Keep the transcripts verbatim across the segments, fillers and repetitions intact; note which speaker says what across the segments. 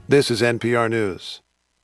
Speaker 1: This is N P R News.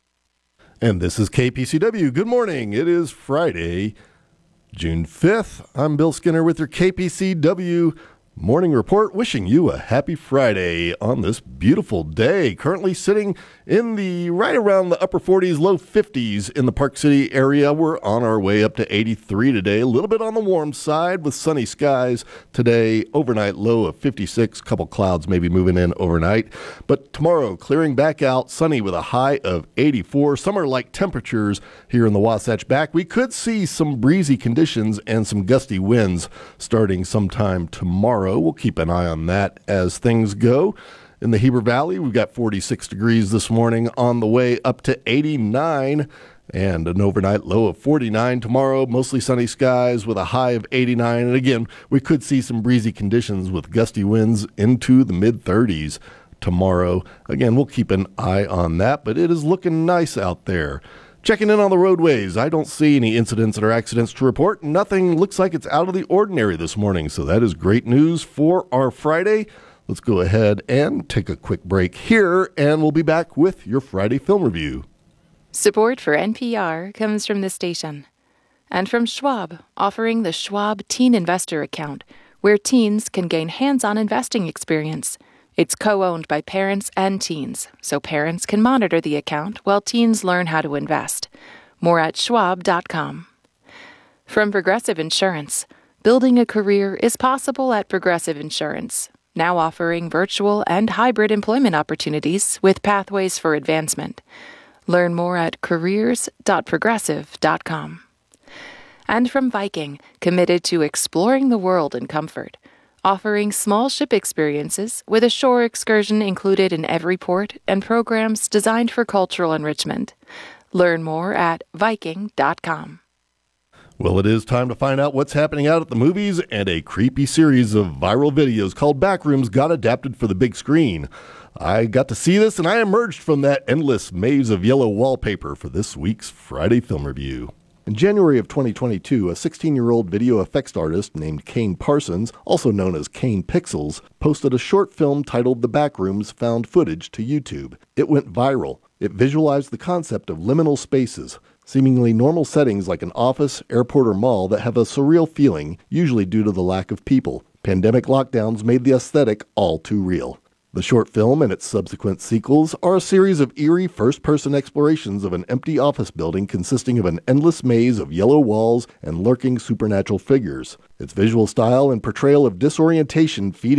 Speaker 2: And this is K P C W. Good morning. It is Friday, June fifth. I'm Bill Skinner with your K P C W Morning Report, wishing you a happy Friday on this beautiful day. Currently sitting in the right around the upper forties, low fifties in the Park City area. We're on our way up to eighty-three today, a little bit on the warm side with sunny skies today. Overnight low of fifty-six, couple clouds maybe moving in overnight. But tomorrow, clearing back out, sunny with a high of eighty-four. Summer-like temperatures here in the Wasatch Back. We could see some breezy conditions and some gusty winds starting sometime tomorrow. We'll keep an eye on that as things go. In the Heber Valley, we've got forty-six degrees this morning, on the way up to eighty-nine, and an overnight low of forty-nine tomorrow. Mostly sunny skies with a high of eighty-nine. And again, we could see some breezy conditions with gusty winds into the mid-thirties tomorrow. Again, we'll keep an eye on that, but it is looking nice out there. Checking in on the roadways, I don't see any incidents or accidents to report. Nothing looks like it's out of the ordinary this morning, so that is great news for our Friday. Let's go ahead and take a quick break here, and we'll be back with your Friday film review.
Speaker 3: Support for N P R comes from the station and from Schwab, offering the Schwab Teen Investor Account, where teens can gain hands-on investing experience. It's co-owned by parents and teens, so parents can monitor the account while teens learn how to invest. More at schwab dot com. From Progressive Insurance, building a career is possible at Progressive Insurance, now offering virtual and hybrid employment opportunities with pathways for advancement. Learn more at careers dot progressive dot com. And from Viking, committed to exploring the world in comfort, offering small ship experiences with a shore excursion included in every port and programs designed for cultural enrichment. Learn more at viking dot com.
Speaker 2: Well, it is time to find out what's happening out at the movies, and a creepy series of viral videos called Backrooms got adapted for the big screen. I got to see this, and I emerged from that endless maze of yellow wallpaper for this week's Friday Film Review. In January of twenty twenty-two, a sixteen-year-old video effects artist named Kane Parsons, also known as Kane Pixels, posted a short film titled The Backrooms Found Footage to YouTube. It went viral. It visualized the concept of liminal spaces, seemingly normal settings like an office, airport, or mall that have a surreal feeling, usually due to the lack of people. Pandemic lockdowns made the aesthetic all too real. The short film and its subsequent sequels are a series of eerie first-person explorations of an empty office building consisting of an endless maze of yellow walls and lurking supernatural figures. Its visual style and portrayal of disorientation feed